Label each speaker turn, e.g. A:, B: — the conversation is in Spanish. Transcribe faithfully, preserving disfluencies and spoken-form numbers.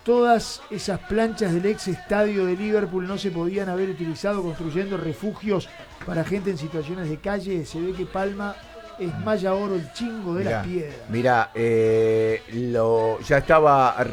A: todas esas planchas del ex estadio de Liverpool no se podían haber utilizado construyendo refugios para gente en situaciones de calle. Se ve que Palma es Maya Oro, el chingo de
B: Mirá,
A: las piedras.
B: Mira, eh, lo, ya estaba